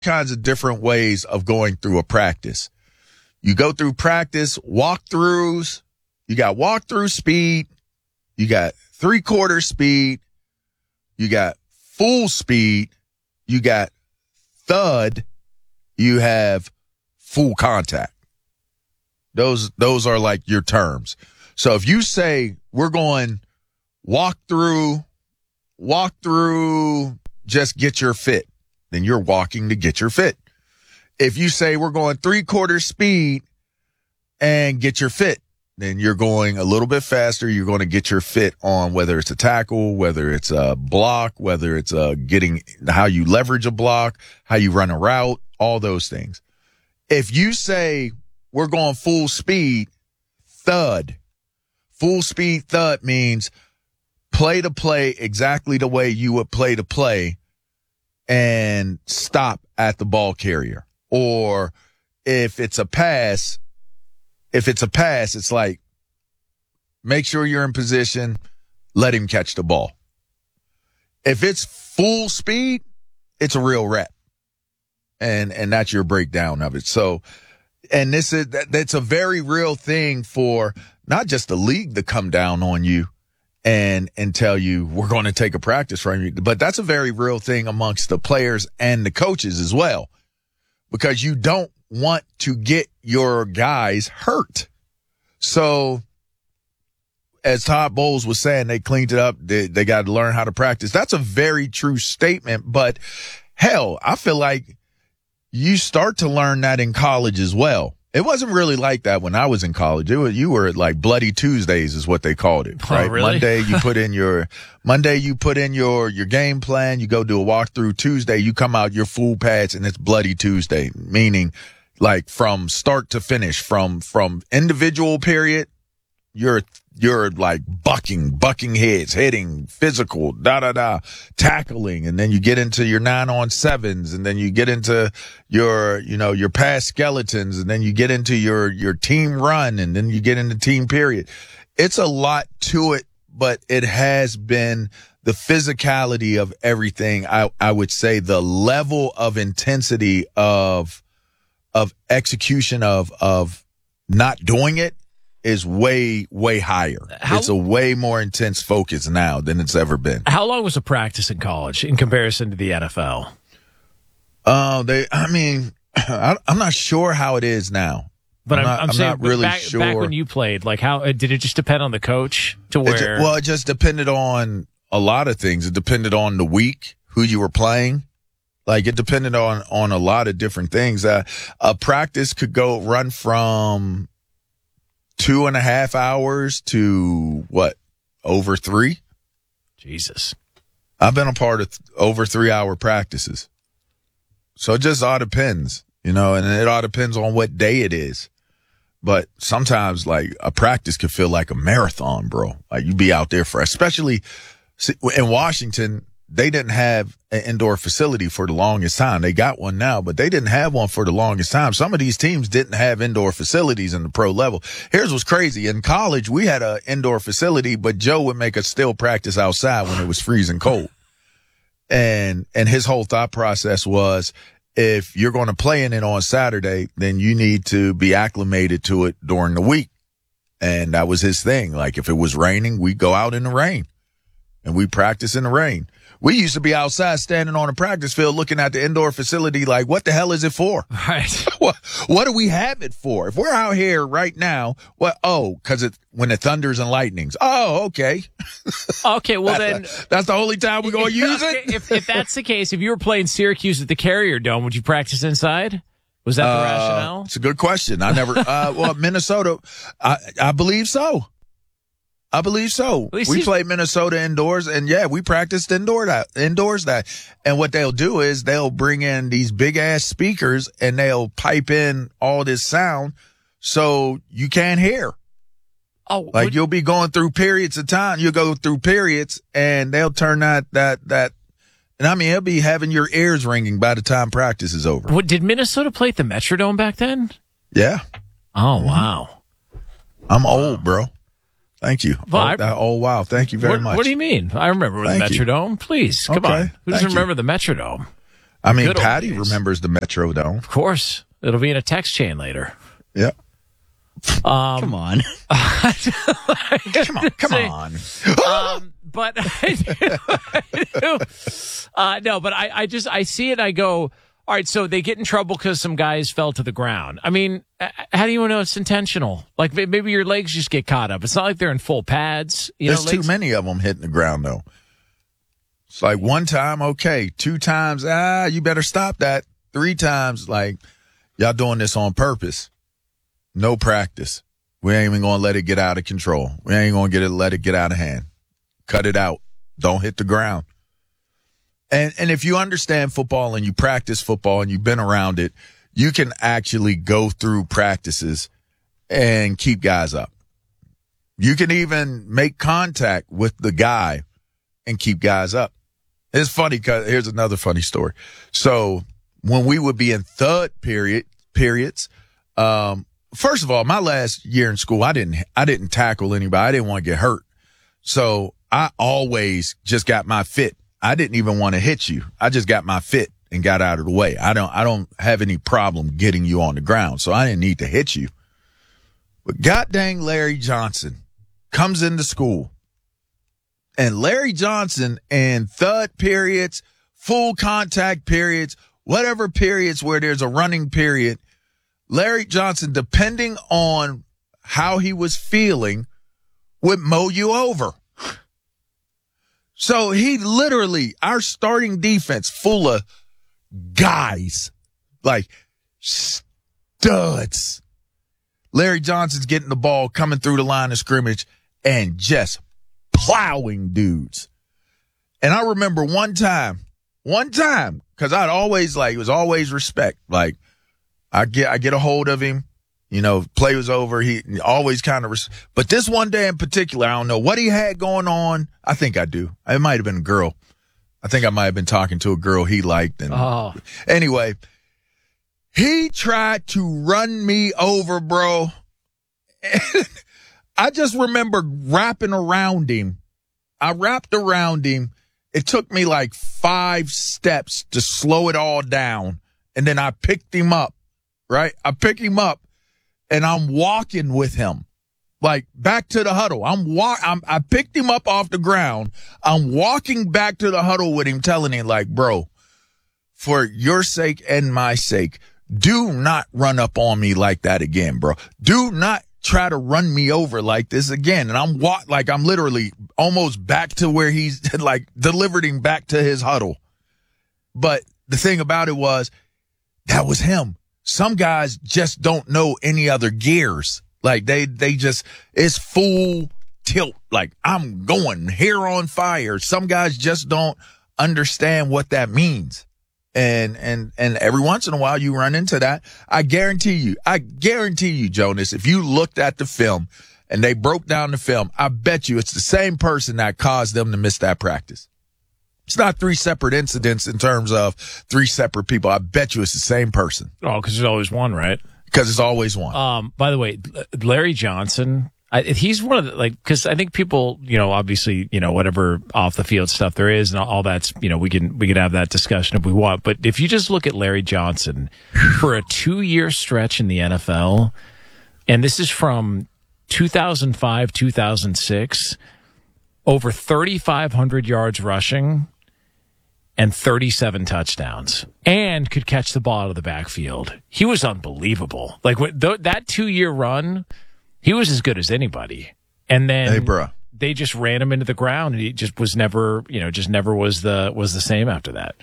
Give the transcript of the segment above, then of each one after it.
kinds of different ways of going through a practice. You go through practice walkthroughs. You got walkthrough speed. You got 3/4 speed. You got full speed. You got thud. You have full contact. Those are like your terms. So if you say we're going walkthrough, just get your fit, then you're walking to get your fit. If you say we're going 3/4 speed and get your fit, then you're going a little bit faster. You're going to get your fit on whether it's a tackle, whether it's a block, whether it's getting how you leverage a block, how you run a route, all those things. If you say we're going full speed, thud. Full speed thud means play to play exactly the way you would play to play and stop at the ball carrier. Or if it's a pass, it's like make sure you're in position, let him catch the ball. If it's full speed, it's a real rep. And that's your breakdown of it. So, and that's a very real thing for not just the league to come down on you and tell you we're going to take a practice from you, but that's a very real thing amongst the players and the coaches as well, because you don't want to get your guys hurt. So as Todd Bowles was saying, they cleaned it up. They got to learn how to practice. That's a very true statement, but hell, I feel like you start to learn that in college as well. It wasn't really like that when I was in college. You were like Bloody Tuesdays is what they called it, right? Oh, really? Monday you put in your game plan. You go do a walkthrough. Tuesday you come out your full pads and it's Bloody Tuesday, meaning like from start to finish, from individual period, you're like bucking heads, hitting, physical, tackling, and then you get into your 9-on-7s, and then you get into your pass skeletons, and then you get into your team run, and then you get into team period. It's a lot to it, but it has been the physicality of everything. I would say the level of intensity of execution of not doing it is way, way higher. It's a way more intense focus now than it's ever been. How long was a practice in college in comparison to the NFL? I'm not sure how it is now. But I'm saying, not really sure. Back when you played, like how did it just depend on the coach to where? It just depended on a lot of things. It depended on the week, who you were playing. Like it depended on a lot of different things. A practice could run from 2.5 hours to over 3? Jesus. I've been a part of over 3-hour practices. So it just all depends, and it all depends on what day it is. But sometimes like a practice could feel like a marathon, bro. Like you be out there especially in Washington, they didn't have an indoor facility for the longest time. They got one now, but they didn't have one for the longest time. Some of these teams didn't have indoor facilities in the pro level. Here's what's crazy. In college, we had an indoor facility, but Joe would make us still practice outside when it was freezing cold. And his whole thought process was, if you're going to play in it on Saturday, then you need to be acclimated to it during the week. And that was his thing. Like if it was raining, we'd go out in the rain and we practice in the rain. We used to be outside standing on a practice field looking at the indoor facility like, what the hell is it for? Right. What do we have it for? If we're out here right now, because when it thunders and lightnings. Oh, okay. Okay, well that's the only time we're going to use it? If that's the case, if you were playing Syracuse at the Carrier Dome, would you practice inside? Was that the rationale? It's a good question. I never, Minnesota, I believe so. I believe so. We played Minnesota indoors, and we practiced indoors that. And what they'll do is they'll bring in these big ass speakers and they'll pipe in all this sound so you can't hear. Oh, you'll be going through periods of time. You'll go through periods and they'll turn that. And I mean, he'll be having your ears ringing by the time practice is over. Did Minnesota play at the Metrodome back then? Yeah. Oh, wow. I'm old, bro. Thank you. Wow. Thank you very much. What do you mean? I remember the Metrodome. Please, come on. Who doesn't remember the Metrodome? I mean, Good old Patty days. remembers the Metrodome. Of course. It'll be in a text chain later. Yeah. Come on. Come on. But I do. No, but I see it and I go, all right, so they get in trouble because some guys fell to the ground. I mean, how do you know it's intentional? Like maybe your legs just get caught up. It's not like they're in full pads. There's too many of them hitting the ground, though. It's like one time, okay. 2 times, you better stop that. 3 times, like, y'all doing this on purpose. No practice. We ain't even going to let it get out of control. We ain't going to let it get out of hand. Cut it out. Don't hit the ground. And if you understand football and you practice football and you've been around it, you can actually go through practices and keep guys up. You can even make contact with the guy and keep guys up. It's funny because here's another funny story. So when we would be in third periods, first of all, my last year in school, I didn't tackle anybody. I didn't want to get hurt. So I always just got my fit. I didn't even want to hit you. I just got my fit and got out of the way. I don't have any problem getting you on the ground. So I didn't need to hit you. But god dang Larry Johnson comes into school. And Larry Johnson in third periods, full contact periods, whatever periods where there's a running period, Larry Johnson, depending on how he was feeling, would mow you over. So he literally, our starting defense full of guys, like studs. Larry Johnson's getting the ball coming through the line of scrimmage and just plowing dudes. And I remember one time, because I'd always it was always respect. Like I get a hold of him, play was over. He always kind of, but this one day in particular, I don't know what he had going on. I think I do. It might have been a girl. I think I might have been talking to a girl he liked. And Anyway, he tried to run me over, bro. I just remember wrapping around him. I wrapped around him. It took me like 5 steps to slow it all down. And then I picked him up, right? I picked him up and I'm walking with him, like back to the huddle. I picked him up off the ground. I'm walking back to the huddle with him, telling him like, bro, for your sake and my sake, do not run up on me like that again, bro. Do not try to run me over like this again. And I'm literally almost back to where he's like delivered him back to his huddle. But the thing about it was that was him. Some guys just don't know any other gears. Like they just, it's full tilt. Like I'm going hair on fire. Some guys just don't understand what that means. And every once in a while you run into that. I guarantee you, Jonas, if you looked at the film and they broke down the film, I bet you it's the same person that caused them to miss that practice. It's not 3 separate incidents in terms of 3 separate people. I bet you it's the same person. Oh, because there's always one, right? Because it's always one. By the way, Larry Johnson, he's one of the, because I think people, obviously, whatever off the field stuff there is and all that's, we can have that discussion if we want. But if you just look at Larry Johnson for a 2-year stretch in the NFL, and this is from 2005, 2006, over 3,500 yards rushing and 37 touchdowns, and could catch the ball out of the backfield. He was unbelievable. Like that 2-year run, he was as good as anybody. And then hey, bro, they just ran him into the ground, and he just was never, never was the same after that.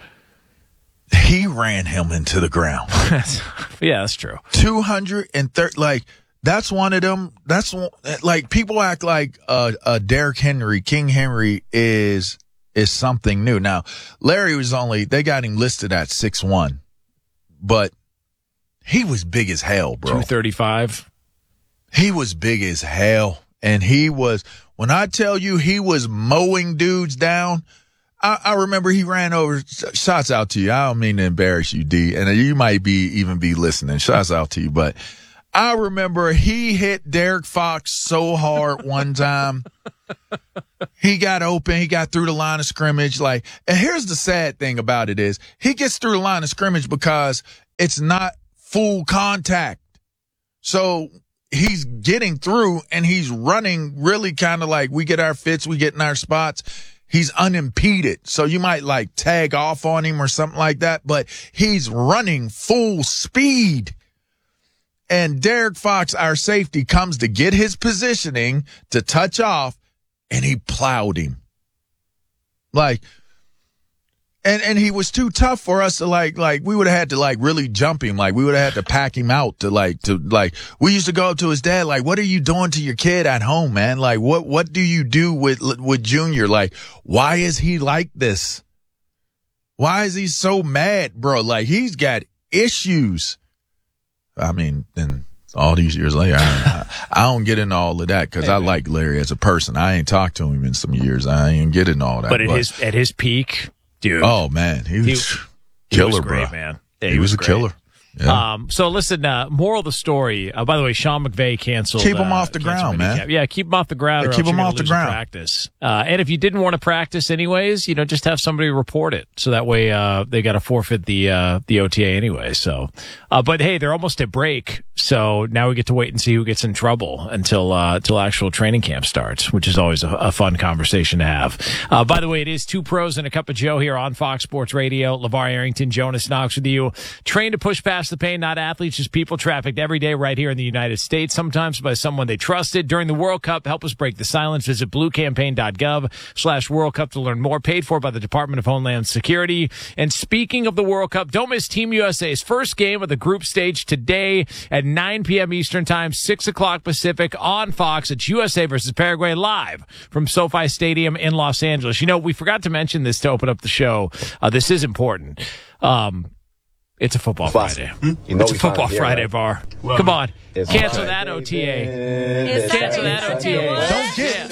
He ran him into the ground. Yeah, that's true. 230, that's one of them. That's one, people act like Derrick Henry, King Henry is something new. Now, Larry they got him listed at 6'1", but he was big as hell, bro. 235. He was big as hell. And when I tell you he was mowing dudes down, I remember he ran over. Shouts out to you. I don't mean to embarrass you, D. And you might even be listening. Shouts out to you. But I remember he hit Derek Fox so hard one time. He got open. He got through the line of scrimmage. And here's the sad thing about it is he gets through the line of scrimmage because it's not full contact. So he's getting through and he's running really kind of like we get our fits, we get in our spots. He's unimpeded. So you might tag off on him or something like that, but he's running full speed. And Derek Fox, our safety, comes to get his positioning to touch off, and he plowed him. And he was too tough for us to we would have had to really jump him. We would have had to pack him out to we used to go up to his dad, what are you doing to your kid at home, man? What do you do with Junior? Why is he like this? Why is he so mad, bro? He's got issues. I mean, then all these years later, I don't get into all of that because I like Larry as a person. I ain't talked to him in some years. I ain't get into all that. But at his peak, dude. Oh man, he was killer, great, bro. Man. He was a killer. Yeah. So listen, moral of the story. By the way, Sean McVay canceled. Keep him off the ground, man. Yeah, keep him off the ground. Yeah, keep him off the ground. Practice. And if you didn't want to practice anyways, just have somebody report it. So that way, they got to forfeit the OTA anyway. So, but hey, they're almost at break. So now we get to wait and see who gets in trouble until actual training camp starts, which is always a fun conversation to have. By the way, it is Two Pros and a Cup of Joe here on Fox Sports Radio. LeVar Arrington, Jonas Knox with you. Trained to push past the pain, not athletes, just people trafficked every day right here in the United States, sometimes by someone they trusted. During the World Cup, help us break the silence. Visit bluecampaign.gov/World Cup to learn more. Paid for by the Department of Homeland Security. And speaking of the World Cup, don't miss Team USA's first game of the group stage today at 9 p.m. Eastern Time, 6 o'clock Pacific on Fox. It's USA versus Paraguay live from SoFi Stadium in Los Angeles. We forgot to mention this to open up the show. This is important. It's a football Friday. It's a football Friday, Bar. Come on. Cancel that OTA. Cancel that OTA. Don't get